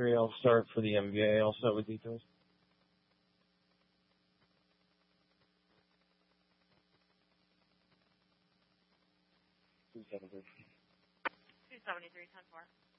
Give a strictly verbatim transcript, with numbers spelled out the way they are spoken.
seventy-three. I'll start for the M V A also with details. two seventy-three, ten four.